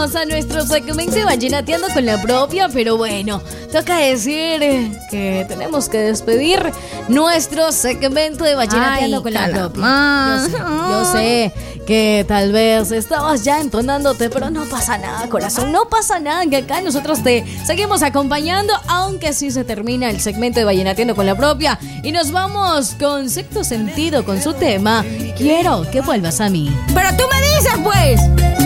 llegamos a nuestro segmento de Vallenateando con la propia, pero bueno, toca decir que tenemos que despedir nuestro segmento de Vallenateando con la propia. Yo sé que tal vez estabas ya entonándote, pero no pasa nada, corazón, no pasa nada, que acá nosotros te seguimos acompañando, aunque sí se termina el segmento de Vallenateando con la propia y nos vamos con Sexto Sentido con su tema Quiero que vuelvas a mí. Pero tú me dices, pues.